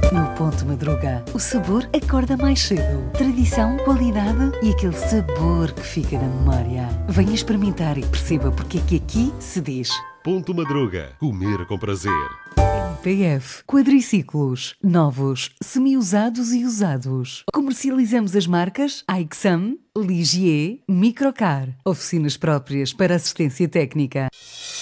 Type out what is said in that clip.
No Ponto Madruga, o sabor acorda mais cedo. Tradição, qualidade e aquele sabor que fica na memória. Venha experimentar e perceba porque é que aqui se diz Ponto Madruga. Comer com prazer. PF Quadriciclos, novos, semi-usados e usados. Comercializamos as marcas Aixam, Ligier, Microcar. Oficinas próprias para assistência técnica.